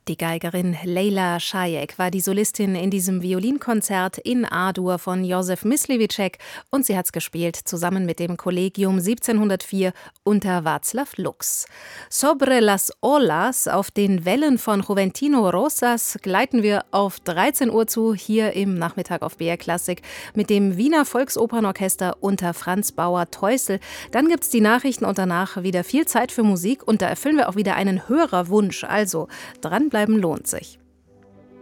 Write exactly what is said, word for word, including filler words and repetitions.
Die Geigerin Lejla Šajek war die Solistin in diesem Violinkonzert in A-Dur von Josef Mysliveček und sie hat's gespielt zusammen mit dem Kollegium siebzehnhundertvier unter Václav Lux. Sobre las olas, auf den Wellen von Juventino Rosas, gleiten wir auf dreizehn Uhr zu, hier im Nachmittag auf B R Klassik mit dem Wiener Volksopernorchester unter Franz Bauer-Teusel. Dann gibt's die Nachrichten und danach wieder viel Zeit für Musik und da erfüllen wir auch wieder einen Hörerwunsch. Also dranbleiben lohnt sich.